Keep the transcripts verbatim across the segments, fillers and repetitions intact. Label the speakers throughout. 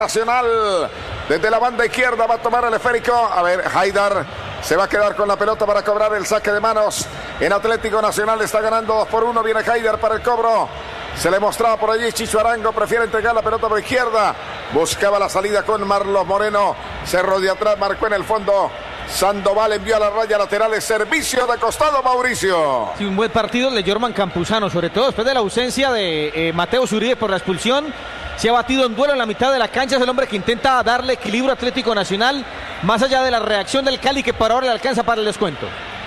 Speaker 1: Nacional, desde la banda izquierda va a tomar el esférico. A ver, Haidar se va a quedar con la pelota para cobrar el saque de manos. En Atlético Nacional está ganando dos por uno. Viene Haidar para el cobro. Se le mostraba por allí Chicho Arango. Prefiere entregar la pelota por izquierda. Buscaba la salida con Marlos Moreno. Cerro de atrás, marcó en el fondo. Sandoval envió a la raya lateral el servicio de costado Mauricio.
Speaker 2: Sí, un buen partido el de Jorman Campuzano, sobre todo después de la ausencia de eh, Mateo Zuribe por la expulsión. Se ha batido en duelo en la mitad de la cancha. Es el hombre que intenta darle equilibrio a Atlético Nacional, más allá de la reacción del Cali, que por ahora le alcanza para el descuento.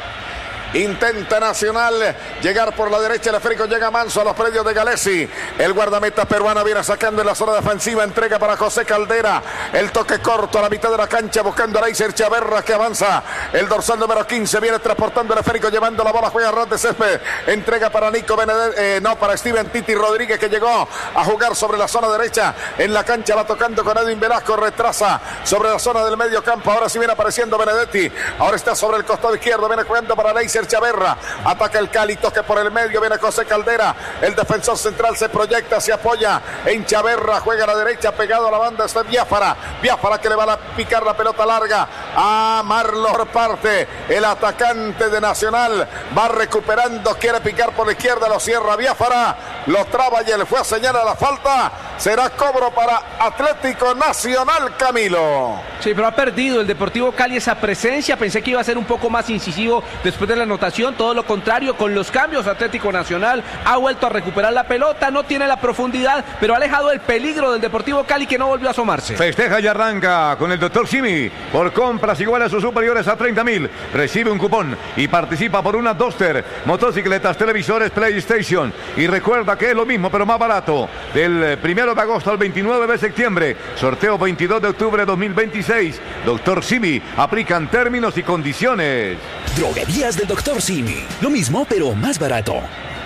Speaker 1: Intenta Nacional llegar por la derecha, el esférico llega Manso a los predios de Galesi. El guardameta peruano viene sacando en la zona defensiva, entrega para José Caldera. El toque corto a la mitad de la cancha buscando a Leiser Chaverra que avanza. El dorsal número quince viene transportando el esférico, llevando la bola, juega ras de césped. Entrega para Nico Benedetti, eh, no, para Steven Titi Rodríguez, que llegó a jugar sobre la zona derecha. En la cancha va tocando con Edwin Velasco, retrasa sobre la zona del medio campo. Ahora sí viene apareciendo Benedetti. Ahora está sobre el costado izquierdo, viene jugando para Leiser Chaverra, ataca el Cali, toque por el medio, viene José Caldera, el defensor central se proyecta, se apoya en Chaverra, juega a la derecha, pegado a la banda está Biafara, Biafara que le va a picar la pelota larga a Marlos por parte, el atacante de Nacional, va recuperando, quiere picar por la izquierda, lo cierra Biafara, lo traba y el fue a señalar la falta, será cobro para Atlético Nacional, Camilo.
Speaker 3: Sí, pero ha perdido el Deportivo Cali esa presencia, pensé que iba a ser un poco más incisivo después de la anotación, todo lo contrario, con los cambios Atlético Nacional ha vuelto a recuperar la pelota, no tiene la profundidad, pero ha alejado el peligro del Deportivo Cali, que no volvió a asomarse.
Speaker 4: Festeja y arranca con el doctor Simi, por compras iguales o superiores a treinta mil, recibe un cupón y participa por una Duster, motocicletas, televisores, PlayStation, y recuerda que es lo mismo pero más barato, del primero de agosto al veintinueve de septiembre, sorteo veintidós de octubre de dos mil veintiséis, doctor Simi, aplican términos y condiciones.
Speaker 5: Droguerías del doctor Simi, lo mismo pero más barato.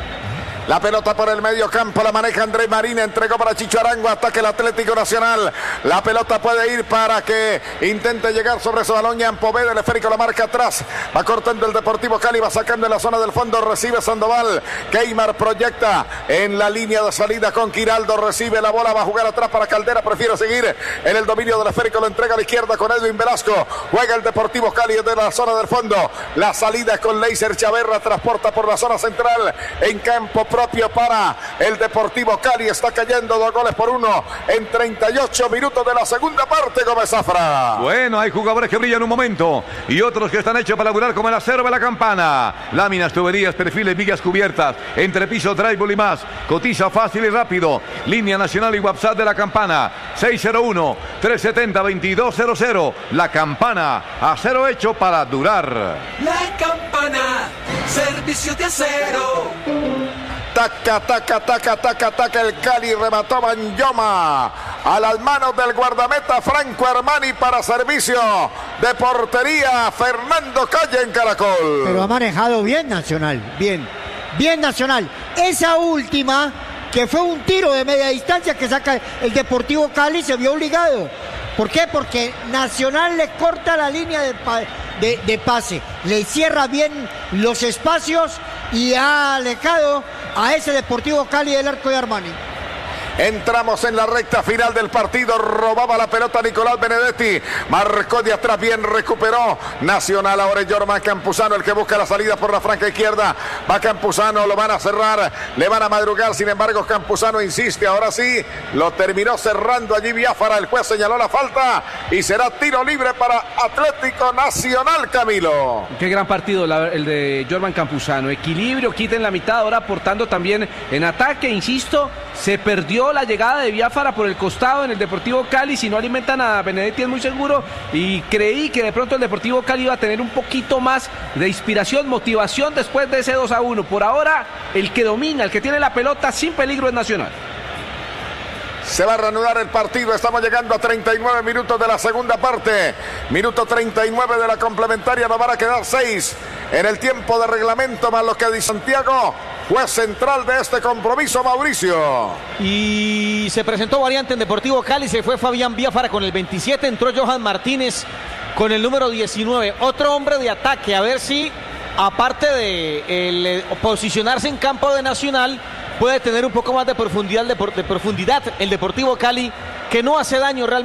Speaker 1: La pelota por el medio campo, la maneja Andrés Marín, entregó para Chicho Arango, ataque el Atlético Nacional. La pelota puede ir para que intente llegar sobre su balón, Ian Poveda, el esférico la marca atrás, va cortando el Deportivo Cali, va sacando en la zona del fondo, recibe Sandoval, Keimar proyecta en la línea de salida con Quiraldo, recibe la bola, va a jugar atrás para Caldera, prefiere seguir en el dominio del esférico, lo entrega a la izquierda con Edwin Velasco, juega el Deportivo Cali desde la zona del fondo, la salida es con Leiser Chaverra, transporta por la zona central, en campo propio para el Deportivo Cali, está cayendo dos goles por uno en treinta y ocho minutos de la segunda parte, Gómez Zafra.
Speaker 4: Bueno, hay jugadores que brillan un momento y otros que están hechos para laburar como el acero de la campana. Láminas, tuberías, perfiles, vigas cubiertas, entrepiso, drywall y más. Cotiza fácil y rápido. Línea nacional y WhatsApp de la campana seis cero uno, tres siete cero, dos dos cero cero. La Campana, acero hecho para durar.
Speaker 6: La Campana, servicio de acero.
Speaker 1: Taca, taca, taca, taca, taca, el Cali remató Banyoma a las manos del guardameta Franco Armani para servicio de portería Fernando Calle en Caracol.
Speaker 7: Pero ha manejado bien Nacional, bien, bien Nacional. Esa última, que fue un tiro de media distancia que saca el Deportivo Cali, se vio obligado. ¿Por qué? Porque Nacional le corta la línea de, de, de pase, le cierra bien los espacios y ha alejado a ese Deportivo Cali del arco de Armani.
Speaker 1: Entramos en la recta final del partido, robaba la pelota Nicolás Benedetti, marcó de atrás, bien recuperó Nacional, ahora es Jorman Campuzano el que busca la salida por la franja izquierda, va Campuzano, lo van a cerrar, le van a madrugar, sin embargo Campuzano insiste, ahora sí, lo terminó cerrando allí Biafara, el juez señaló la falta y será tiro libre para Atlético Nacional, Camilo.
Speaker 3: Qué gran partido la, el de Jorman Campuzano, equilibrio, quita en la mitad, ahora aportando también en ataque, insisto, se perdió la llegada de Biafara por el costado en el Deportivo Cali, si no alimentan a Benedetti es muy seguro, y creí que de pronto el Deportivo Cali iba a tener un poquito más de inspiración, motivación después de ese dos a uno. Por ahora el que domina, el que tiene la pelota sin peligro es Nacional.
Speaker 1: Se va a reanudar el partido, estamos llegando a treinta y nueve minutos de la segunda parte, minuto treinta y nueve de la complementaria, nos van a quedar seis en el tiempo de reglamento, más lo que dice Santiago, juez central de este compromiso, Mauricio.
Speaker 2: Y se presentó variante en Deportivo Cali, se fue Fabián Biafara con el veintisiete, entró Johan Martínez con el número diecinueve, otro hombre de ataque, a ver si aparte de el, posicionarse en campo de Nacional, puede tener un poco más de profundidad, de, de profundidad el Deportivo Cali, que no hace daño realmente.